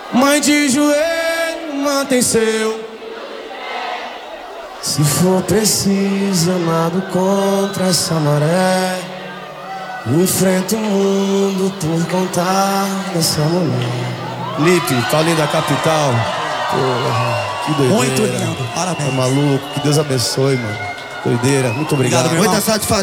Mãe de joelho, mantém seu. Se for preciso, amado contra essa maré. Enfrento o mundo por contar dessa mulher. Lipe, Paulinho da Capital. Porra, que doideira. Muito lindo, parabéns. É maluco, que Deus abençoe, mano. Doideira, muito obrigado. Muita satisfação.